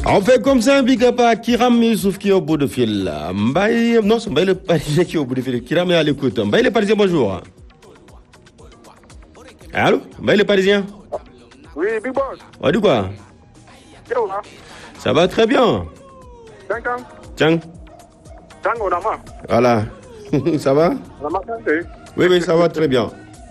On fait comme ça, un big up à Kiram Youssouf qui est au bout de fil. Mbaye, non, c'est Mbaye le Parisien qui est au bout de fil. Kiram est à l'écoute. Mbaye le Parisien, bonjour. Allô? Mbaye le Parisien? Oui, Big Boss. On dit quoi? Ça va très bien. Tiens. Voilà. Ça va? Oui, oui, ça va très bien.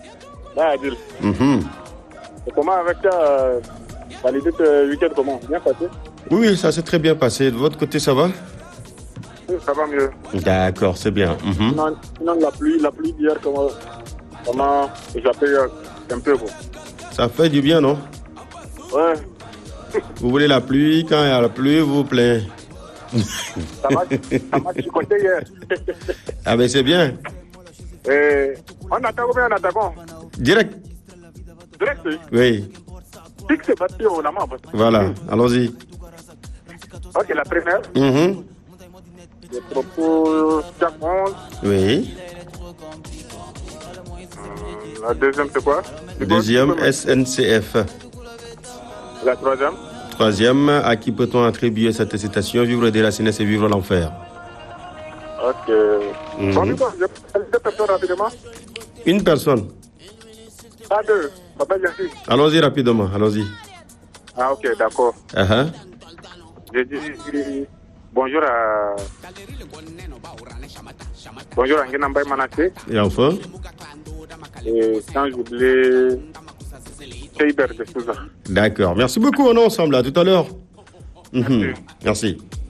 Comment avec toi, validé ce week-end, comment? Bien passé? Oui, oui, ça s'est très bien passé. De votre côté, ça va? Oui, ça va mieux. D'accord, c'est bien. Sinon, la pluie d'hier, comment j'appelle un peu, quoi. Ça fait du bien, non? Ouais. Vous voulez la pluie, quand il y a la pluie, vous vous plaignez. Ça m'a chicoté hier. Ah ben c'est bien. On attaque ou bien on attaque? Direct. Direct, oui. Fixe c'est parti au Nama. Voilà, allons-y. Ok, la première. Je propose Jack 11. Oui. La deuxième, c'est quoi? Deuxième, SNCF. La troisième? Troisième, à qui peut-on attribuer cette citation? Vivre de la sénesse et vivre l'enfer. Ok. Bon, deux personnes rapidement. Une personne. Ah, deux. Papa, merci. Allons-y rapidement, allons-y. Ah, ok, d'accord. Je dis bonjour à Nguenambay Manassé. Et enfin? Et sans oublier Seiber de Souza. D'accord. Merci beaucoup, on est ensemble. À tout à l'heure. Merci.